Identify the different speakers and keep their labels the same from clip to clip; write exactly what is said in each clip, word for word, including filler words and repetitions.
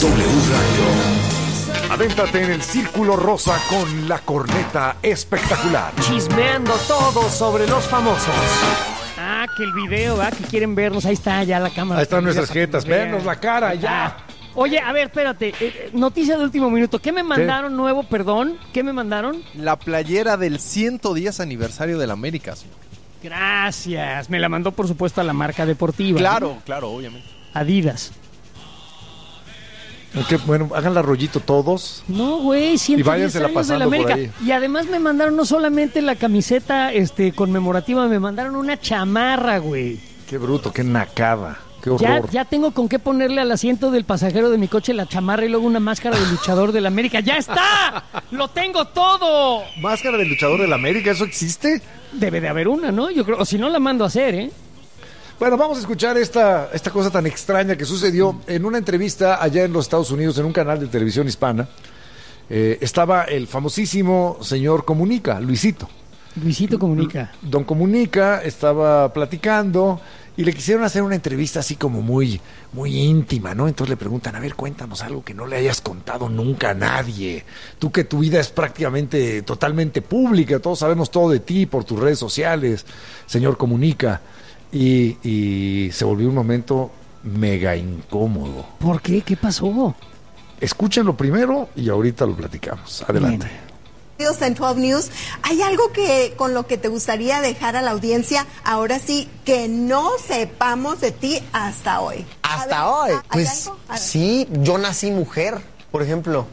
Speaker 1: W Radio. Adéntrate en el Círculo Rosa con la corneta espectacular.
Speaker 2: Chismeando todo sobre los famosos. Ah, que el video, ¿va? Que quieren vernos. Ahí está ya la cámara.
Speaker 1: Ahí están nuestras jetas. Vernos la cara, ya.
Speaker 2: Ah. Oye, a ver, espérate. Eh, noticia de último minuto. ¿Qué me mandaron ¿Qué? nuevo, perdón? ¿Qué me mandaron?
Speaker 3: La playera del ciento diez aniversario del América, señor.
Speaker 2: Gracias. Me la mandó, por supuesto, a la marca deportiva.
Speaker 3: Claro, ¿no? Claro, obviamente.
Speaker 2: Adidas.
Speaker 1: Okay, bueno, háganla rollito todos.
Speaker 2: No, güey, ciento diez años de la América. Y además me mandaron no solamente la camiseta este, conmemorativa, me mandaron una chamarra, güey.
Speaker 1: Qué bruto, qué nacada. Qué horror.
Speaker 2: Ya, ya tengo con qué ponerle al asiento del pasajero de mi coche la chamarra y luego una máscara de luchador del América. ¡Ya está! ¡Lo tengo todo!
Speaker 1: ¿Máscara de luchador del América? ¿Eso existe?
Speaker 2: Debe de haber una, ¿no? Yo creo, o si no la mando a hacer, ¿eh?
Speaker 1: Bueno, vamos a escuchar esta, esta cosa tan extraña que sucedió en una entrevista allá en los Estados Unidos, en un canal de televisión hispana. Eh, estaba el famosísimo señor Comunica, Luisito.
Speaker 2: Luisito Comunica.
Speaker 1: Don Comunica estaba platicando y le quisieron hacer una entrevista así como muy, muy íntima, ¿no? Entonces le preguntan, a ver, cuéntanos algo que no le hayas contado nunca a nadie. Tú que tu vida es prácticamente totalmente pública, todos sabemos todo de ti por tus redes sociales, señor Comunica. Y, y se volvió un momento mega incómodo.
Speaker 2: ¿Por qué? ¿Qué pasó?
Speaker 1: Escúchenlo primero y ahorita lo platicamos. Adelante.
Speaker 4: Bien. En doce News, ¿hay algo que con lo que te gustaría dejar a la audiencia ahora sí que no sepamos de ti hasta hoy?
Speaker 5: ¿Hasta hoy? Pues sí, yo nací mujer, por ejemplo.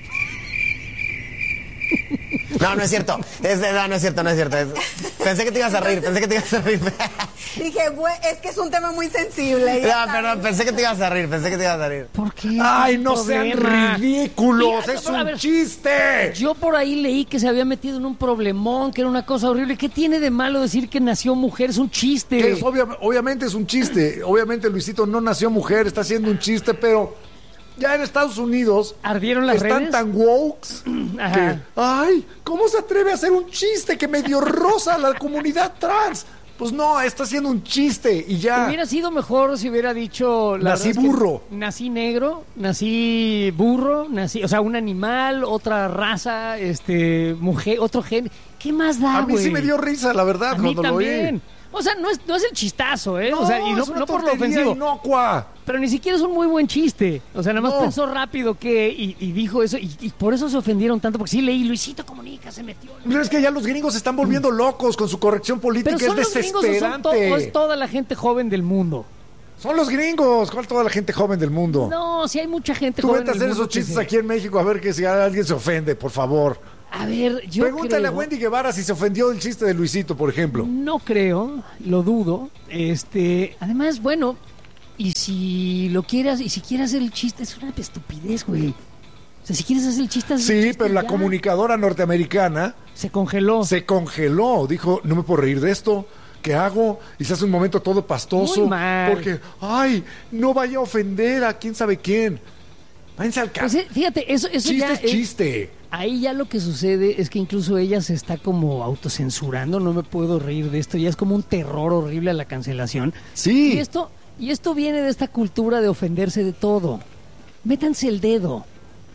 Speaker 5: No, no es cierto. Es, no, no es cierto, no es cierto. Es, pensé que te ibas a reír, pensé que te ibas a reír.
Speaker 4: Dije, güey, es que es un tema muy sensible.
Speaker 5: No, pero pensé que te ibas a reír, pensé que te ibas a reír.
Speaker 2: ¿Por qué?
Speaker 1: Ay, no sean ridículos, Mira, es un ver, chiste.
Speaker 2: Yo por ahí leí que se había metido en un problemón, que era una cosa horrible. ¿Qué tiene de malo decir que nació mujer? Es un chiste.
Speaker 1: Es obvia, obviamente es un chiste. Obviamente Luisito no nació mujer, está haciendo un chiste, pero... Ya en Estados Unidos
Speaker 2: ardieron las
Speaker 1: están
Speaker 2: redes
Speaker 1: tan woke que, ay, ¿cómo se atreve a hacer un chiste que medio rosa a la comunidad trans? Pues no, está haciendo un chiste y ya.
Speaker 2: Hubiera sido mejor si hubiera dicho la
Speaker 1: nací burro.
Speaker 2: Nací negro, nací burro, nací, o sea, un animal, otra raza, este, mujer, otro gen. ¿Qué más da, güey?
Speaker 1: A mí sí me dio risa, la verdad,
Speaker 2: a
Speaker 1: cuando
Speaker 2: mí
Speaker 1: lo
Speaker 2: también.
Speaker 1: oí.
Speaker 2: O sea, no es, no es el chistazo, ¿eh?
Speaker 1: No,
Speaker 2: o sea, y no,
Speaker 1: es una
Speaker 2: no por lo ofensivo.
Speaker 1: Inocua.
Speaker 2: Pero ni siquiera es un muy buen chiste. O sea, nada más
Speaker 1: no.
Speaker 2: pensó rápido que y, y dijo eso. Y, y por eso se ofendieron tanto. Porque sí leí, Luisito Comunica se metió.
Speaker 1: Pero es que ya los gringos se están volviendo locos con su corrección política.
Speaker 2: Pero son
Speaker 1: es
Speaker 2: los
Speaker 1: desesperante.
Speaker 2: Gringos, o, son to, o es toda la gente joven del mundo.
Speaker 1: Son los gringos. ¿Cuál toda la gente joven del mundo?
Speaker 2: No, si hay mucha gente
Speaker 1: Tú
Speaker 2: joven
Speaker 1: vete a hacer esos chistes aquí en México a ver que si alguien se ofende, por favor.
Speaker 2: A ver, yo
Speaker 1: Pregúntale
Speaker 2: creo,
Speaker 1: a Wendy Guevara si se ofendió del chiste de Luisito, por ejemplo.
Speaker 2: No creo, lo dudo. Este, además, bueno, y si lo quieras, y si quieres hacer el chiste, es una estupidez, güey. O sea, si quieres hacer el chiste,
Speaker 1: sí,
Speaker 2: el chiste,
Speaker 1: pero la
Speaker 2: ya.
Speaker 1: comunicadora norteamericana
Speaker 2: se congeló.
Speaker 1: Se congeló, dijo, no me puedo reír de esto. ¿Qué hago? Y se hace un momento todo pastoso.
Speaker 2: Muy mal.
Speaker 1: Porque, ay, no vaya a ofender a quién sabe quién. Váyanse al caso.
Speaker 2: Pues, fíjate, eso, eso
Speaker 1: chiste
Speaker 2: ya
Speaker 1: es chiste.
Speaker 2: Ahí ya lo que sucede es que incluso ella se está como autocensurando, no me puedo reír de esto, ya es como un terror horrible a la cancelación.
Speaker 1: Sí.
Speaker 2: Y esto, y esto viene de esta cultura de ofenderse de todo. Métanse el dedo.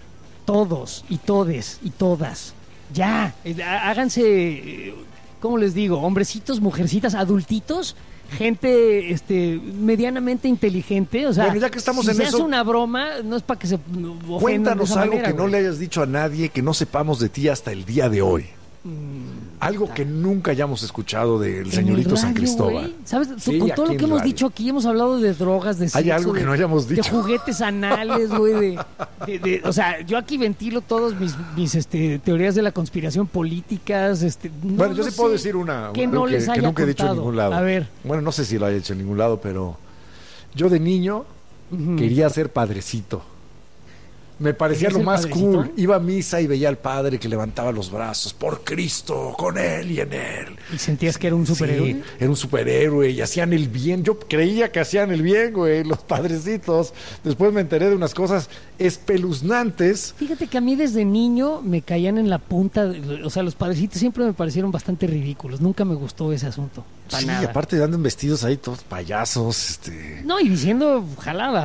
Speaker 2: Todos, y todes, y todas. Ya, háganse, ¿cómo les digo? Hombrecitos, mujercitas, adultitos, gente este medianamente inteligente, o sea,
Speaker 1: bueno, ya que estamos
Speaker 2: si
Speaker 1: en
Speaker 2: se
Speaker 1: eso,
Speaker 2: hace una broma, no es para que se ofendan.
Speaker 1: Cuéntanos algo
Speaker 2: manera,
Speaker 1: que
Speaker 2: güey.
Speaker 1: no le hayas dicho a nadie, que no sepamos de ti hasta el día de hoy.
Speaker 2: Mm,
Speaker 1: algo
Speaker 2: ta.
Speaker 1: que nunca hayamos escuchado del
Speaker 2: En
Speaker 1: señorito
Speaker 2: el
Speaker 1: San
Speaker 2: radio,
Speaker 1: Cristóbal.
Speaker 2: güey. ¿Sabes?
Speaker 1: Sí,
Speaker 2: Con todo
Speaker 1: aquí
Speaker 2: lo que
Speaker 1: en
Speaker 2: hemos
Speaker 1: radio.
Speaker 2: dicho aquí, hemos hablado de drogas, de sexo.
Speaker 1: Hay algo que
Speaker 2: de,
Speaker 1: no hayamos dicho.
Speaker 2: De juguetes anales, güey. De, de, de, o sea, yo aquí ventilo todos mis, mis este, teorías de la conspiración políticas. Este, no,
Speaker 1: bueno, yo
Speaker 2: no
Speaker 1: sí puedo
Speaker 2: sé
Speaker 1: decir una
Speaker 2: que
Speaker 1: algo
Speaker 2: no
Speaker 1: que,
Speaker 2: les
Speaker 1: que
Speaker 2: haya
Speaker 1: nunca he dicho en
Speaker 2: contado.
Speaker 1: ningún lado.
Speaker 2: A ver.
Speaker 1: Bueno, no sé si lo haya hecho en ningún lado, pero yo de niño uh-huh. quería ser padrecito. Me parecía lo más padrecito? cool. Iba a misa y veía al padre que levantaba los brazos. Por Cristo, con él y en él.
Speaker 2: ¿Y sentías que era un superhéroe?
Speaker 1: Sí, era un superhéroe y hacían el bien. Yo creía que hacían el bien, güey, los padrecitos. Después me enteré de unas cosas espeluznantes.
Speaker 2: Fíjate que a mí desde niño me caían en la punta. De, o sea, los padrecitos siempre me parecieron bastante ridículos. Nunca me gustó ese asunto.
Speaker 1: Sí,
Speaker 2: nada.
Speaker 1: aparte andan vestidos ahí todos payasos. este
Speaker 2: No, y diciendo jaladas.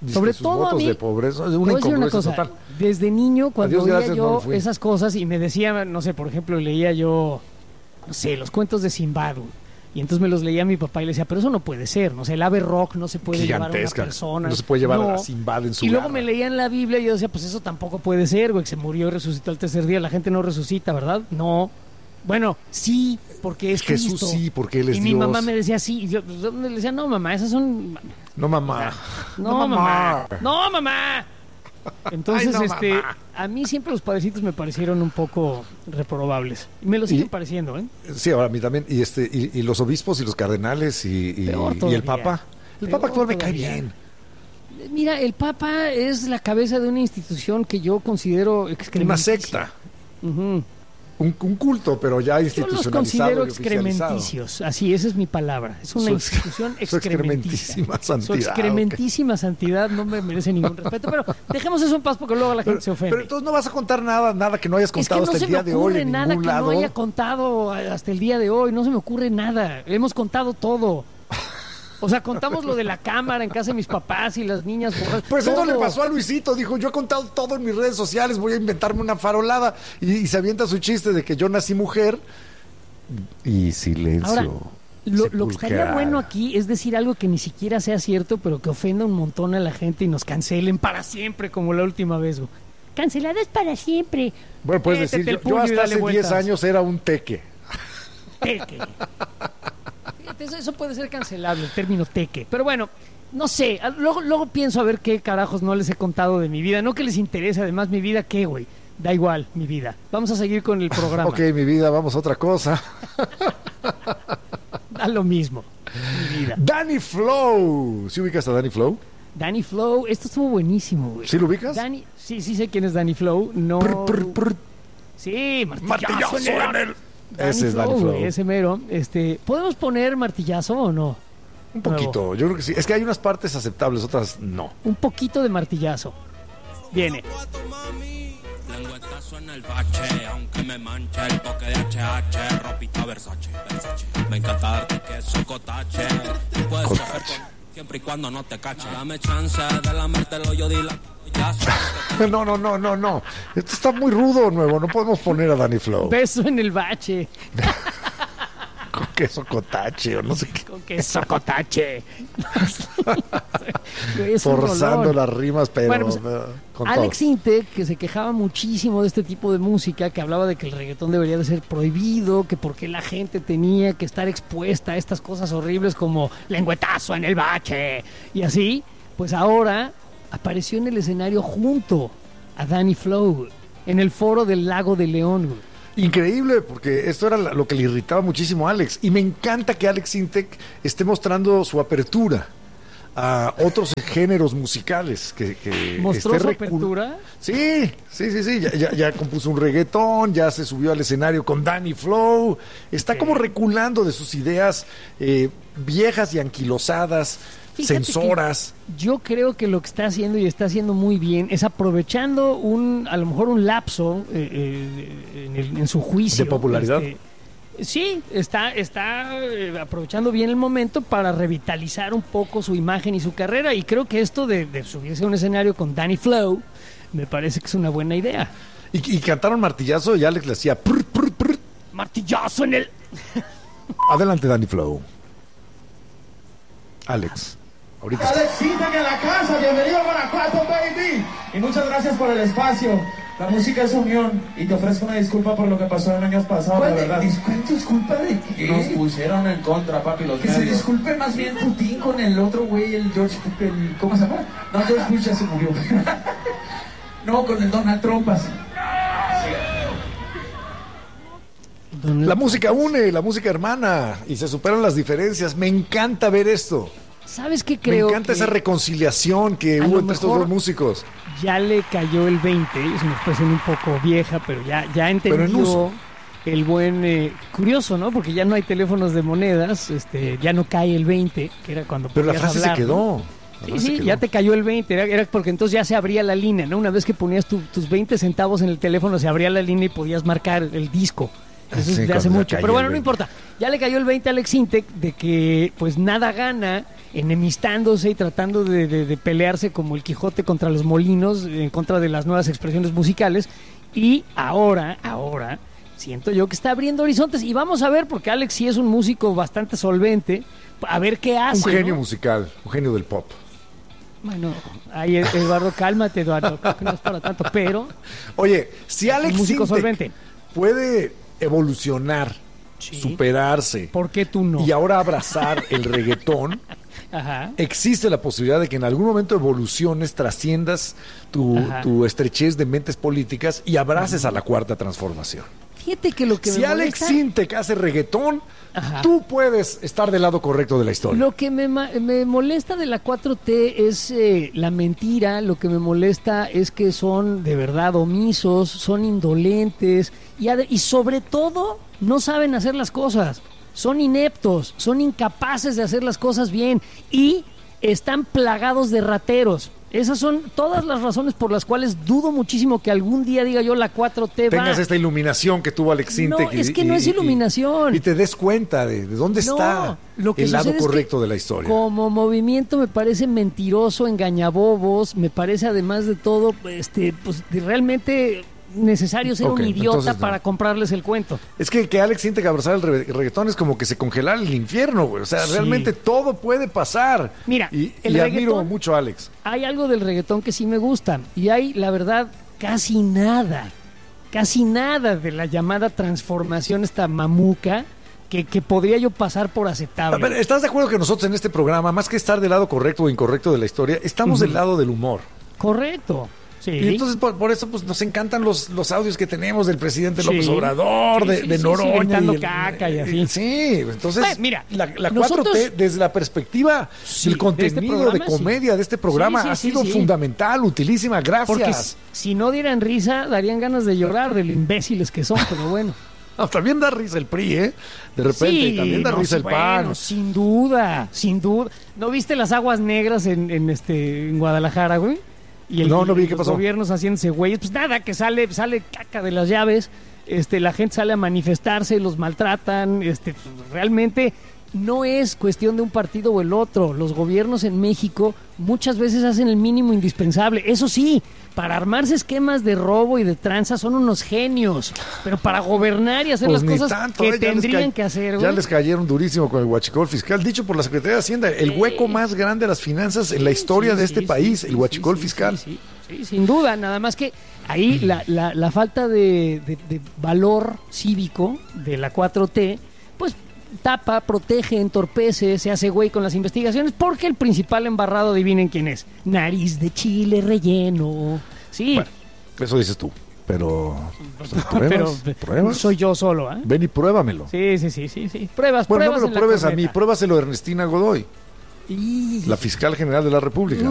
Speaker 2: Sobre
Speaker 1: sus
Speaker 2: todo a
Speaker 1: votos
Speaker 2: mí,
Speaker 1: de pobreza,
Speaker 2: te
Speaker 1: una
Speaker 2: voy a decir una
Speaker 1: incongruencia
Speaker 2: cosa,
Speaker 1: total.
Speaker 2: desde niño cuando
Speaker 1: Adiós,
Speaker 2: veía
Speaker 1: gracias, no
Speaker 2: yo
Speaker 1: me fui.
Speaker 2: esas cosas y me decía, no sé, por ejemplo, leía yo, no sé, los cuentos de Sinbad, güey, y entonces me los leía a mi papá y le decía, pero eso no puede ser, no sé, el ave rock no se puede llevar a una
Speaker 1: Gigantesca.
Speaker 2: persona.
Speaker 1: No se puede llevar
Speaker 2: No.
Speaker 1: a Sinbad en su
Speaker 2: Y luego
Speaker 1: garra.
Speaker 2: me leía en la Biblia y yo decía, pues eso tampoco puede ser, güey, que se murió y resucitó al tercer día, la gente no resucita, ¿verdad? No. Bueno, sí, porque es
Speaker 1: Jesús
Speaker 2: Cristo.
Speaker 1: sí, porque Él es
Speaker 2: Y mi
Speaker 1: Dios.
Speaker 2: mamá me decía sí, y yo yo le decía, no, mamá, esas son...
Speaker 1: No, mamá.
Speaker 2: No, mamá. No, mamá. Entonces,
Speaker 1: Ay, no,
Speaker 2: este,
Speaker 1: mamá.
Speaker 2: a mí siempre los padrecitos me parecieron un poco reprobables. Y me lo siguen
Speaker 1: Y-
Speaker 2: pareciendo, ¿eh?
Speaker 1: Sí, ahora a mí también. Y, este, y, y los obispos y los cardenales y, y,
Speaker 2: Peor
Speaker 1: y
Speaker 2: todavía.
Speaker 1: el Papa. El
Speaker 2: Peor
Speaker 1: Papa actual me cae
Speaker 2: todavía.
Speaker 1: bien.
Speaker 2: Mira, el Papa es la cabeza de una institución que yo considero
Speaker 1: Una
Speaker 2: excrementísima.
Speaker 1: secta.
Speaker 2: Ujú.
Speaker 1: Un, un culto, pero ya
Speaker 2: Yo los
Speaker 1: institucionalizado
Speaker 2: considero
Speaker 1: y oficializado.
Speaker 2: excrementicios. Así, esa es mi palabra. Es una
Speaker 1: Su ex-
Speaker 2: institución
Speaker 1: su
Speaker 2: excrementísima.
Speaker 1: excrementísima santidad,
Speaker 2: Su excrementísima santidad no me merece ningún respeto. Pero dejemos eso en paz porque luego la gente
Speaker 1: Pero,
Speaker 2: se ofende.
Speaker 1: pero entonces no vas a contar nada, nada que no hayas
Speaker 2: Es que
Speaker 1: contado
Speaker 2: no
Speaker 1: hasta
Speaker 2: se
Speaker 1: el
Speaker 2: me
Speaker 1: día de hoy
Speaker 2: ocurre
Speaker 1: en
Speaker 2: nada
Speaker 1: ningún
Speaker 2: que
Speaker 1: lado.
Speaker 2: no haya contado hasta el día de hoy. No se me ocurre nada. Hemos contado todo. O sea, contamos lo de la cámara en casa de mis papás y las niñas borrachas.
Speaker 1: Pues eso
Speaker 2: todo.
Speaker 1: le pasó a Luisito, dijo, yo he contado todo en mis redes sociales, voy a inventarme una farolada. Y, y se avienta su chiste de que yo nací mujer. Y silencio.
Speaker 2: Ahora, lo, lo que estaría
Speaker 1: sepulcral.
Speaker 2: bueno aquí es decir algo que ni siquiera sea cierto, pero que ofenda un montón a la gente y nos cancelen para siempre, como la última vez. Güey. Canceladas para siempre.
Speaker 1: Bueno, puedes
Speaker 2: Métete
Speaker 1: decir,
Speaker 2: el
Speaker 1: yo, yo
Speaker 2: puño y
Speaker 1: hasta
Speaker 2: dale
Speaker 1: hace
Speaker 2: vueltas.
Speaker 1: diez años era un teque.
Speaker 2: Teque. Fíjate, eso, eso puede ser cancelable, el término teque. Pero bueno, no sé. a- Luego, luego pienso a ver qué carajos no les he contado de mi vida. No que les interese, además, mi vida, ¿qué, güey? Da igual, mi vida. Vamos a seguir con el programa.
Speaker 1: Ok, mi vida, vamos a otra cosa.
Speaker 2: Da lo mismo, mi vida.
Speaker 1: Danny Flow. ¿Sí ubicas a Danny Flow?
Speaker 2: Danny Flow, esto estuvo buenísimo, güey.
Speaker 1: ¿Sí lo ubicas?
Speaker 2: Danny, sí, sí sé quién es Danny Flow. No.
Speaker 1: Prr, prr, prr.
Speaker 2: Sí, martillazo,
Speaker 1: Martillazo
Speaker 2: en el-
Speaker 1: en el-
Speaker 2: Danny
Speaker 1: Ese es
Speaker 2: Flow,
Speaker 1: Danny Flow.
Speaker 2: güey, ese mero. Este, ¿podemos poner martillazo o no?
Speaker 1: Un poquito, yo creo que sí. Es que hay unas partes aceptables, otras no.
Speaker 2: Un poquito de martillazo. Viene.
Speaker 6: Lengüetazo en el bache, aunque me manche el toque de H H, ropita Versace, Versace. Me encanta darte queso cotache, puedes
Speaker 1: Cotache.
Speaker 6: coger con siempre y cuando no te cache. Dame chance de lamértelo, yo dila. Ya sabes
Speaker 1: No, no, no, no, no. Esto está muy rudo, nuevo. No podemos poner a Danny Flow.
Speaker 2: Beso en el bache.
Speaker 1: Con queso cotache o no sé qué.
Speaker 2: Con queso cotache. Güey, es un
Speaker 1: Forzando
Speaker 2: rolón.
Speaker 1: las rimas, pero
Speaker 2: Bueno, pues,
Speaker 1: eh, con
Speaker 2: Alex
Speaker 1: todo.
Speaker 2: Intec, que se quejaba muchísimo de este tipo de música, que hablaba de que el reggaetón debería de ser prohibido, que por qué la gente tenía que estar expuesta a estas cosas horribles como lengüetazo en el bache y así, pues ahora apareció en el escenario junto a Danny Flow en el foro del Lago de León. Güey.
Speaker 1: Increíble, porque esto era la- lo que le irritaba muchísimo a Alex. Y me encanta que Alex Intec esté mostrando su apertura a otros géneros musicales. Que, que
Speaker 2: ¿Mostró
Speaker 1: esté
Speaker 2: su
Speaker 1: recu-
Speaker 2: apertura?
Speaker 1: Sí, sí, sí, sí. Ya, ya, ya compuso un reggaetón, ya se subió al escenario con Danny Flow. Está
Speaker 2: Ok.
Speaker 1: como reculando de sus ideas eh, viejas y anquilosadas,
Speaker 2: Fíjate que
Speaker 1: censoras.
Speaker 2: Yo creo que lo que está haciendo y está haciendo muy bien es aprovechando un, a lo mejor un lapso eh, eh, en, el- en su juicio.
Speaker 1: ¿De popularidad?
Speaker 2: Este, sí, está, está eh, aprovechando bien el momento para revitalizar un poco su imagen y su carrera. Y creo que esto de, de subirse a un escenario con Danny Flow me parece que es una buena idea.
Speaker 1: Y, y cantaron martillazo y Alex le hacía prr, prr, prr.
Speaker 2: Martillazo en el...
Speaker 1: Adelante, Danny Flow. Alex, ahorita está.
Speaker 7: Alex Intec en la casa, bienvenido a Guanajuato, baby. Y muchas gracias por el espacio. La música es unión y te ofrezco una disculpa por lo que pasó en años pasados, de verdad.
Speaker 8: ¿Disculpa de qué?
Speaker 7: Nos pusieron en contra, papi, los
Speaker 8: Que se
Speaker 7: medios.
Speaker 8: disculpe más bien Putin con el otro güey, el George, el, ¿cómo se llama? No, George Bush ya se murió. No, con el Donald Trump. así.
Speaker 1: La música une, la música hermana y se superan las diferencias. Me encanta ver esto.
Speaker 2: ¿Sabes qué
Speaker 1: Me
Speaker 2: creo?
Speaker 1: encanta
Speaker 2: que
Speaker 1: esa reconciliación que
Speaker 2: a
Speaker 1: hubo
Speaker 2: lo
Speaker 1: entre estos
Speaker 2: mejor
Speaker 1: dos músicos.
Speaker 2: ya le cayó el veinte, es una expresión un poco vieja, pero ya, ya
Speaker 1: Pero en
Speaker 2: entendió
Speaker 1: uso.
Speaker 2: el buen... eh, curioso, ¿no? Porque ya no hay teléfonos de monedas, este, ya no cae el veinte, que era cuando
Speaker 1: Pero la
Speaker 2: podías
Speaker 1: frase
Speaker 2: hablar,
Speaker 1: se
Speaker 2: ¿no?
Speaker 1: quedó. La
Speaker 2: Sí,
Speaker 1: frase
Speaker 2: sí,
Speaker 1: quedó.
Speaker 2: ya te cayó el veinte, era, era porque entonces ya se abría la línea, ¿no? Una vez que ponías tu- tus veinte centavos en el teléfono, se abría la línea y podías marcar el disco. Eso
Speaker 1: Sí,
Speaker 2: es de hace
Speaker 1: cuando ya
Speaker 2: mucho.
Speaker 1: cayó
Speaker 2: Pero bueno,
Speaker 1: el
Speaker 2: no
Speaker 1: veinte.
Speaker 2: importa. Ya le cayó el veinte a Alex Intec de que pues nada gana enemistándose y tratando de, de, de pelearse como el Quijote contra los molinos, en contra de las nuevas expresiones musicales. Y ahora, ahora, siento yo que está abriendo horizontes. Y vamos a ver, porque Alex sí es un músico bastante solvente, a ver qué hace.
Speaker 1: Un genio
Speaker 2: ¿no?
Speaker 1: musical, un genio del pop.
Speaker 2: Bueno, ahí Eduardo, cálmate, Eduardo, creo que no es para tanto, pero...
Speaker 1: Oye, si Alex
Speaker 2: músico
Speaker 1: Sintek
Speaker 2: solvente.
Speaker 1: puede evolucionar,
Speaker 2: Sí.
Speaker 1: superarse,
Speaker 2: ¿Por qué tú no?
Speaker 1: y ahora abrazar el reggaetón,
Speaker 2: Ajá.
Speaker 1: existe la posibilidad de que en algún momento evoluciones, trasciendas tu,
Speaker 2: Ajá.
Speaker 1: tu estrechez de mentes políticas y abraces a la cuarta transformación.
Speaker 2: Fíjate que lo que
Speaker 1: Si
Speaker 2: me
Speaker 1: Alex
Speaker 2: molesta...
Speaker 1: Sintek hace reggaetón,
Speaker 2: Ajá.
Speaker 1: tú puedes estar del lado correcto de la historia.
Speaker 2: Lo que me, ma- me molesta de la cuatro T es eh, la mentira, lo que me molesta es que son de verdad omisos, son indolentes y, ade- y sobre todo no saben hacer las cosas, son ineptos, son incapaces de hacer las cosas bien y están plagados de rateros. Esas son todas las razones por las cuales dudo muchísimo que algún día diga yo la cuatro T va.
Speaker 1: Tengas esta iluminación que tuvo Alex Sintek.
Speaker 2: No, es que no es iluminación.
Speaker 1: Y, y te des cuenta de, de dónde
Speaker 2: No,
Speaker 1: está
Speaker 2: lo que
Speaker 1: el lado
Speaker 2: sucede es que
Speaker 1: correcto de la historia.
Speaker 2: Como movimiento me parece mentiroso, engañabobos, me parece además de todo, este, pues de realmente necesario ser
Speaker 1: Ok,
Speaker 2: un idiota
Speaker 1: entonces no.
Speaker 2: para comprarles el cuento.
Speaker 1: Es que que Alex Sintek abrazar el re- reggaetón es como que se congelara el infierno, güey. O sea,
Speaker 2: Sí.
Speaker 1: realmente todo puede pasar.
Speaker 2: Mira,
Speaker 1: y,
Speaker 2: el
Speaker 1: y admiro
Speaker 2: reggaetón-
Speaker 1: mucho a Alex.
Speaker 2: Hay algo del reggaetón que sí me gusta y hay, la verdad, casi nada, casi nada de la llamada transformación esta mamuca que, que podría yo pasar por aceptable.
Speaker 1: A ver, ¿estás de acuerdo que nosotros en este programa, más que estar del lado correcto o incorrecto de la historia, estamos
Speaker 2: Ujú.
Speaker 1: del lado del humor?
Speaker 2: Correcto. Sí.
Speaker 1: Y entonces por, por eso pues nos encantan los, los audios que tenemos del presidente
Speaker 2: Sí.
Speaker 1: López Obrador,
Speaker 2: Sí,
Speaker 1: de,
Speaker 2: sí,
Speaker 1: de
Speaker 2: sí,
Speaker 1: Noroña.
Speaker 2: sí, gritando
Speaker 1: y el-
Speaker 2: caca y así.
Speaker 1: Sí, entonces
Speaker 2: Bueno, mira,
Speaker 1: la, la
Speaker 2: nosotros-
Speaker 1: cuatro T desde la perspectiva
Speaker 2: Sí,
Speaker 1: del contenido
Speaker 2: de
Speaker 1: de,
Speaker 2: este programa,
Speaker 1: comedia
Speaker 2: sí.
Speaker 1: de este programa
Speaker 2: Sí, sí,
Speaker 1: ha
Speaker 2: sí,
Speaker 1: sido
Speaker 2: sí.
Speaker 1: fundamental, utilísima, gracias.
Speaker 2: Porque si, si no dieran risa, darían ganas de llorar de lo imbéciles que son, pero bueno.
Speaker 1: No, también da risa el P R I, ¿eh? De repente,
Speaker 2: Sí,
Speaker 1: también da
Speaker 2: no,
Speaker 1: risa el
Speaker 2: bueno,
Speaker 1: PAN.
Speaker 2: sin duda, sin duda. ¿No viste las aguas negras en, en este en Guadalajara, güey? Y
Speaker 1: No, no vi,
Speaker 2: y
Speaker 1: ¿qué
Speaker 2: los
Speaker 1: pasó?
Speaker 2: gobiernos haciéndose güeyes. Pues nada, que sale sale caca de las llaves, este la gente sale a manifestarse, los maltratan, este pues, realmente no es cuestión de un partido o el otro. Los gobiernos en México muchas veces hacen el mínimo indispensable. Eso sí, para armarse esquemas de robo y de tranza son unos genios, pero para gobernar y hacer
Speaker 1: Pues
Speaker 2: las
Speaker 1: ni
Speaker 2: cosas
Speaker 1: tanto,
Speaker 2: que
Speaker 1: ¿eh? Ya les
Speaker 2: tendrían
Speaker 1: ca-
Speaker 2: que hacer,
Speaker 1: Ya
Speaker 2: güey.
Speaker 1: les cayeron durísimo con el huachicol fiscal, dicho por la Secretaría de Hacienda, el
Speaker 2: Sí.
Speaker 1: hueco más grande de las finanzas en la historia
Speaker 2: Sí,
Speaker 1: de este
Speaker 2: sí,
Speaker 1: país,
Speaker 2: sí,
Speaker 1: el
Speaker 2: sí,
Speaker 1: huachicol
Speaker 2: sí,
Speaker 1: fiscal.
Speaker 2: Sí, sí, sí, sin duda, nada más que ahí la, la, la falta de, de- de valor cívico de la cuatro T, pues tapa, protege, entorpece, se hace güey con las investigaciones, porque el principal embarrado, adivinen quién es, nariz de chile relleno. Sí,
Speaker 1: Bueno, eso dices tú, pero pues, pruebas,
Speaker 2: pero
Speaker 1: pruebas.
Speaker 2: soy yo solo, ¿eh?
Speaker 1: Ven y pruébamelo.
Speaker 2: Sí, sí, sí, sí, sí. Pruebas,
Speaker 1: Bueno, no
Speaker 2: pruebas
Speaker 1: me lo
Speaker 2: en la
Speaker 1: pruebes a mí,
Speaker 2: corneta.
Speaker 1: pruébaselo a Ernestina Godoy,
Speaker 2: Y-
Speaker 1: la fiscal general de la República.